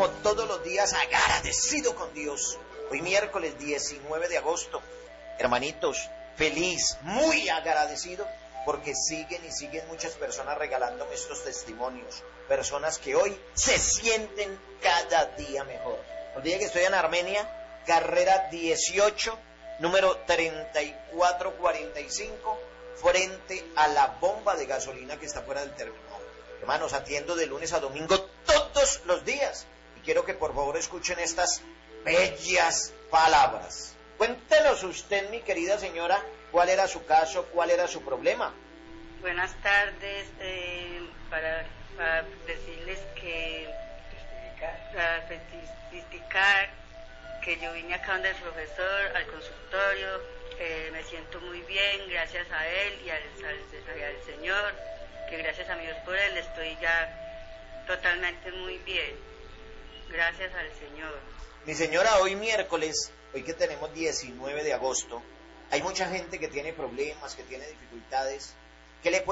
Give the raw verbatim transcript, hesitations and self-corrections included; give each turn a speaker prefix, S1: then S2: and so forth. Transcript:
S1: como todos los días agradecido con Dios. Hoy miércoles diecinueve de agosto, hermanitos, feliz, muy agradecido, porque siguen y siguen muchas personas regalándome estos testimonios. Personas que hoy se sienten cada día mejor. Os dije que estoy en Armenia, carrera dieciocho, número treinta y cuatro cuarenta y cinco, frente a la bomba de gasolina que está fuera del terminal. Hermanos, atiendo de lunes a domingo todos los días. Y quiero que por favor escuchen estas bellas palabras. Cuéntenos usted, mi querida señora, cuál era su caso, cuál era su problema.
S2: Buenas tardes, eh, para, para decirles que, para testificar que yo vine acá donde el profesor, al consultorio, eh, me siento muy bien, gracias a él y al, al, al Señor, que gracias a mi Dios por él estoy ya totalmente muy bien, gracias al Señor.
S1: Mi señora, hoy miércoles, hoy que tenemos diecinueve de agosto, hay mucha gente que tiene problemas, que tiene dificultades. ¿Qué le